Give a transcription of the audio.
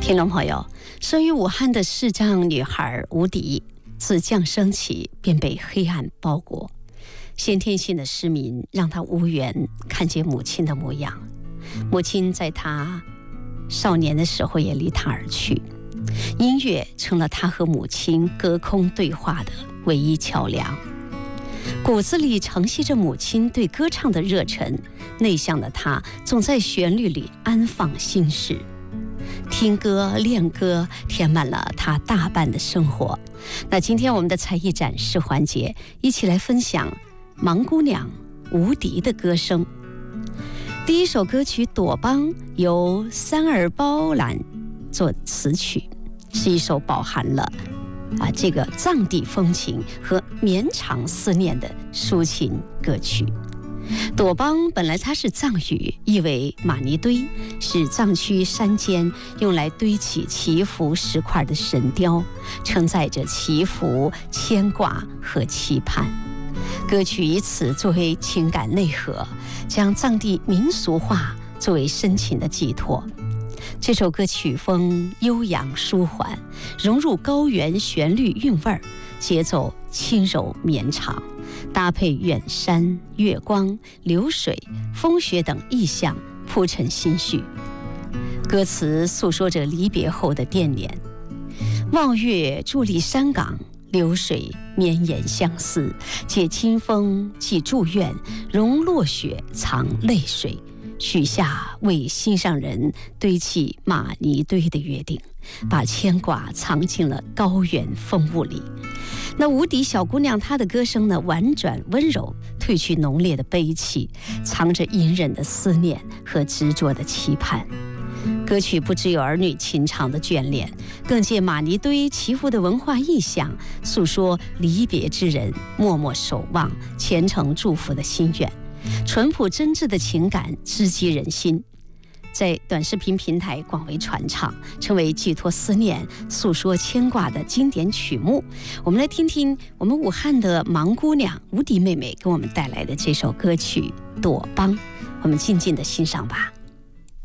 听众朋友，生于武汉的视障女孩吴迪，自降生起便被黑暗包裹，先天性的失明让她无缘看见母亲的模样。母亲在她少年的时候也离她而去，音乐成了她和母亲隔空对话的唯一桥梁。骨子里承袭着母亲对歌唱的热忱，内向的她总在旋律里安放心事。听歌练歌填满了他大半的生活。那今天我们的才艺展示环节，一起来分享盲姑娘吴迪的歌声。第一首歌曲《朵邦》由三儿包揽作词曲，是一首饱含了这个藏地风情和绵长思念的抒情歌曲。朵邦本来它是藏语，意为玛尼堆，是藏区山间用来堆起祈福石块的神雕，承载着祈福、牵挂和期盼。歌曲以此作为情感内核，将藏地民俗化作为深情的寄托。这首歌曲风悠扬舒缓，融入高原旋律韵味儿，节奏轻柔绵长，搭配远山、月光、流水、风雪等意象，铺陈心绪。歌词诉说着离别后的惦念，望月伫立山岗，流水绵延相思，借清风寄祝愿，容落雪藏泪水，许下为心上人堆砌玛尼堆的约定，把牵挂藏进了高原风雾里。那吴迪小姑娘她的歌声呢，婉转温柔，褪去浓烈的悲戚，藏着隐忍的思念和执着的期盼。歌曲不只有儿女情长的眷恋，更借玛尼堆祈福的文化意象，诉说离别之人默默守望、虔诚祝福的心愿。淳朴真挚的情感直击人心，在短视频平台广为传唱，成为寄托思念、诉说牵挂的经典曲目。我们来听听我们武汉的盲姑娘吴迪妹妹给我们带来的这首歌曲《朵邦》，我们静静地欣赏吧。